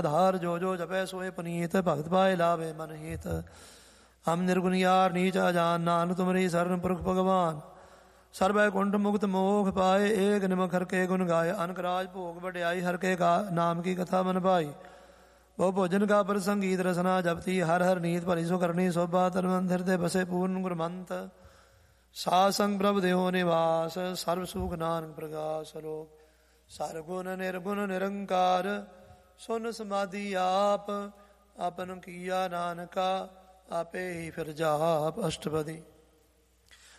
ਆਧਾਰ ਜੋ ਜੋ ਜਪੈ ਸੋਏ ਪੁਨੀਤ, ਭਗਤ ਪਾਏ ਲਾਵੇ ਮਨ ਹੀਤ। ਹਮ ਨਿਰਗੁਣ ਯਾਰ ਨੀਚ ਅਜਾਨ, ਨਾਨਕ ਤੁਮਰੀ ਸਰਨ ਪੁਰਖ ਭਗਵਾਨ। ਸਰਬੈ ਕੁੰਠ ਮੁਕਤ ਮੋਖ ਪਾਏ, ਏਕ ਨਿਮਖ ਹਰ ਕੇ ਗੁਣ ਗਾਏ। ਅਨਕ ਰਾਜ ਭੋਗ ਵਡਿਆਈ, ਹਰ ਕੇ ਨਾਮ ਕੀ ਕਥਾ ਮਨ ਭਾਈ। ਬਹੁ ਭੋਜਨ ਕਾ ਪਰ ਸੰਗੀਤ ਰਸਨਾ, ਜਪਤੀ ਹਰ ਹਰ ਨੀਤ ਭਲੀ ਸੋ ਕਰਨੀ ਸੋਭਾ। ਤਨ ਮਨ ਹਿਰਦੇ ਬਸੇ ਪੂਰਨ ਗੁਰਮੰਤ, ਸਾਧ ਸੰਗ ਪ੍ਰਭ ਦੇਹੋ ਨਿਵਾਸ। ਸਰਬ ਸੁਖ ਨਾਨਕ ਪ੍ਰਗਾਸ ਲੋਕ, ਸਰਗੁਣ ਨਿਰਗੁਣ ਨਿਰੰਕਾਰ। ਸੁਨ ਸਮਾਧੀ ਆਪ, ਆਪਨ ਕੀਆ ਨਾਨਕਾ, ਆਪੇ ਹੀ ਫਿਰ ਜਾਪ। ਅਸ਼ਟਪਦੀ।